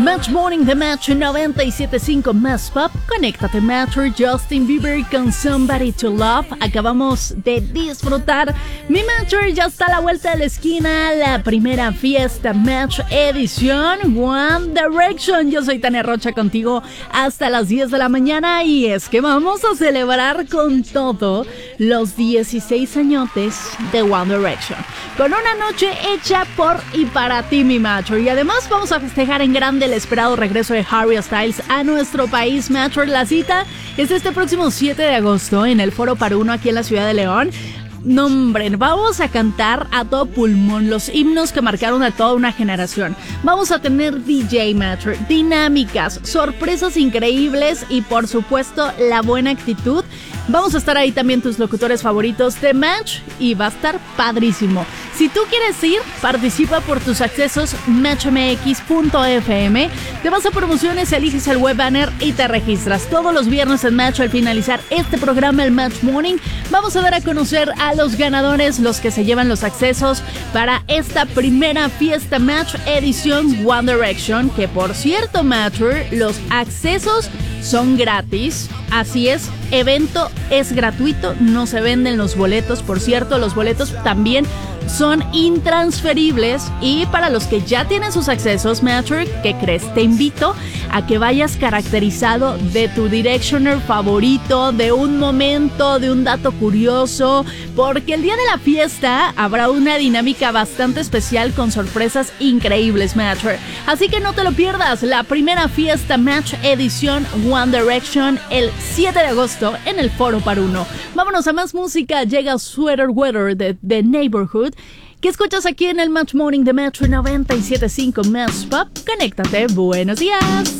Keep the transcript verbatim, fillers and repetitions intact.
Match Morning de Match noventa y siete punto cinco Más Pop. Conéctate, Matcher. Justin Bieber con Somebody to Love. Acabamos de disfrutar. Mi Matcher, ya está a la vuelta de la esquina. La primera fiesta Match edición One Direction. Yo soy Tania Rocha contigo hasta las diez de la mañana. Y es que vamos a celebrar con todo los dieciséis añotes de One Direction. Con una noche hecha por y para ti, mi Matcher. Y además vamos a festejar en grande el esperado regreso de Harry Styles a nuestro país, Matcher. La cita es este próximo siete de agosto en el Foro Para Uno aquí en la ciudad de León. No, hombre, vamos a cantar a todo pulmón los himnos que marcaron a toda una generación. Vamos a tener D J Matcher, dinámicas, sorpresas increíbles y por supuesto la buena actitud. Vamos a estar ahí también tus locutores favoritos de Match y va a estar padrísimo. Si tú quieres ir, participa por tus accesos match m x punto f m. Te vas a promociones, eliges el web banner y te registras. Todos los viernes en Match, al finalizar este programa, el Match Morning, vamos a dar a conocer a los ganadores, los que se llevan los accesos para esta primera fiesta Match edición One Direction. Que por cierto, Matcher, los accesos son gratis. Así es, evento es gratuito, no se venden los boletos. Por cierto, los boletos también son intransferibles. Y para los que ya tienen sus accesos, Matcher, ¿qué crees? Te invito a que vayas caracterizado de tu Directioner favorito, de un momento, de un dato curioso, porque el día de la fiesta habrá una dinámica bastante especial con sorpresas increíbles, Matcher. Así que no te lo pierdas, la primera fiesta Match edición One Direction el siete de agosto en el Foro Para Uno. Vámonos a más música. Llega Sweater Weather de The Neighborhood, que escuchas aquí en el Match Morning de Metro noventa y siete punto cinco Más Pop. Conéctate, buenos días.